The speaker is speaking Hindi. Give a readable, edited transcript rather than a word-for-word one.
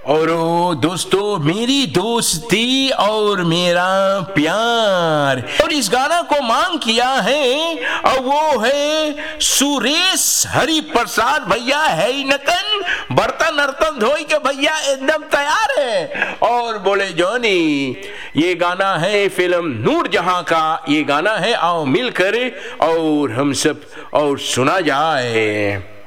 और दोस्तों, मेरी दोस्ती और मेरा प्यार, और इस गाना को मांग किया है और वो है सुरेश हरि प्रसाद भैया है नकन, बर्तन अर्तन धोई के भैया एकदम तैयार है और बोले जॉनी ये गाना है फिल्म नूरजहां का, ये गाना है आओ मिलकर और हम सब और सुना जाए।